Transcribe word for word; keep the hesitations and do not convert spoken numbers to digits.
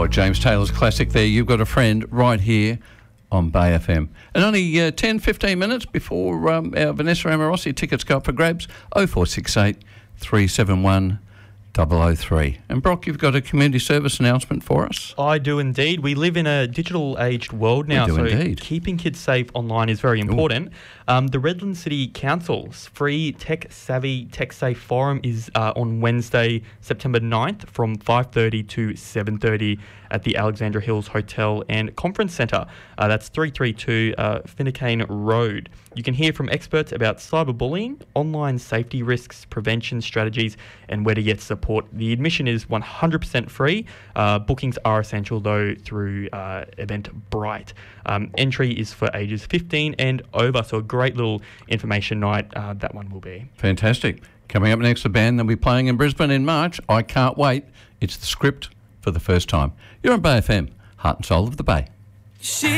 Oh, James Taylor's classic there, You've Got a Friend, right here on Bay F M. And only uh, ten, fifteen minutes before um, our Vanessa Amorossi tickets go up for grabs, oh four six eight, three seven one, double oh three. And Brock, you've got a community service announcement for us? I do indeed. We live in a digital-aged world now, We do so indeed. keeping kids safe online is very important. Um, the Redland City Council's free Tech Savvy Tech Safe Forum is uh, on Wednesday, September ninth from five thirty to seven thirty at the Alexandra Hills Hotel and Conference Centre. Uh, that's three thirty-two uh, Finucane Road. You can hear from experts about cyberbullying, online safety risks, prevention strategies, and where to get support. The admission is one hundred percent free. Uh, bookings are essential, though, through uh, Eventbrite. Um, entry is for ages fifteen and over, so a great little information night uh, that one will be. Fantastic. Coming up next, a band that'll be playing in Brisbane in March. I can't wait. It's The Script for the first time. You're on Bay F M, heart and soul of the Bay. She